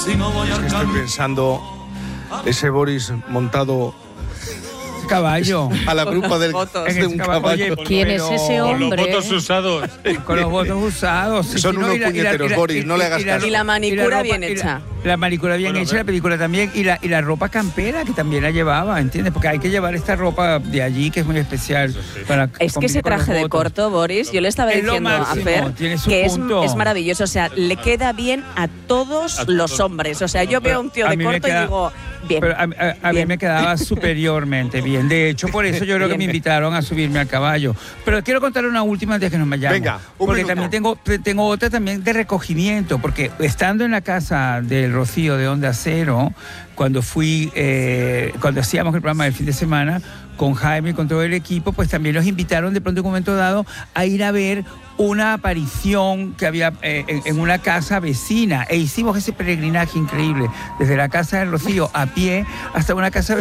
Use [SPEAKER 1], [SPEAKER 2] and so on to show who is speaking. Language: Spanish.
[SPEAKER 1] Es que estoy pensando, ese Boris montado
[SPEAKER 2] caballo.
[SPEAKER 1] a la grupa de un caballo.
[SPEAKER 2] Oye,
[SPEAKER 3] ¿quién es ese hombre?
[SPEAKER 4] Con los votos usados.
[SPEAKER 2] Con los votos usados.
[SPEAKER 1] Son unos puñeteros, Boris, no le hagas caso.
[SPEAKER 5] Y la manicura bien hecha.
[SPEAKER 2] La manicura bien hecha, la película también. Y la ropa campera, que también la llevaba, ¿entiendes? Porque hay que llevar esta ropa de allí, que es muy especial. Para
[SPEAKER 5] Es que ese traje de corto, Boris, yo le estaba
[SPEAKER 2] Es lo
[SPEAKER 5] diciendo a
[SPEAKER 2] máximo,
[SPEAKER 5] Fer
[SPEAKER 2] tiene su
[SPEAKER 5] que
[SPEAKER 2] punto.
[SPEAKER 5] es maravilloso. O sea, le queda bien a todos los hombres. O sea, yo veo a un tío
[SPEAKER 2] A
[SPEAKER 5] de
[SPEAKER 2] mí me
[SPEAKER 5] corto y
[SPEAKER 2] queda-
[SPEAKER 5] digo, bien.
[SPEAKER 2] Pero a mí
[SPEAKER 5] bien.
[SPEAKER 2] me quedaba superiormente bien. De hecho, por eso yo creo que me invitaron a subirme al caballo. Pero quiero contar una última antes de que nos vayamos.
[SPEAKER 1] Venga, un
[SPEAKER 2] porque
[SPEAKER 1] minuto.
[SPEAKER 2] también tengo otra también de recogimiento, porque estando en la casa del Rocío de Onda Cero, cuando hacíamos el programa del fin de semana con Jaime y con todo el equipo, pues también nos invitaron de pronto en un momento dado a ir a ver una aparición que había en una casa vecina, e hicimos ese peregrinaje increíble desde la casa del Rocío a pie hasta una casa vecina.